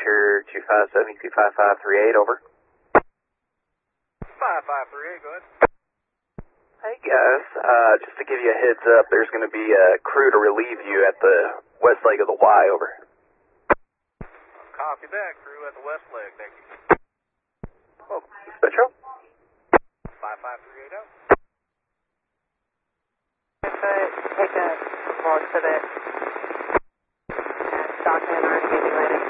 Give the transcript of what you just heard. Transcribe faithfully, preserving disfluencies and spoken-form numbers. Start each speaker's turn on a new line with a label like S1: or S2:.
S1: Dispatcher two five seven, two five five three eight, over.
S2: five five three eight, go ahead.
S1: Hey guys, uh, just to give you a heads up, there's going to be a crew to relieve you at the west leg of the Y, over.
S2: Copy that, crew at the west leg, thank you.
S1: Oh, Dispatcher?
S2: five five three eight, out.
S3: Take a, take a, well, to the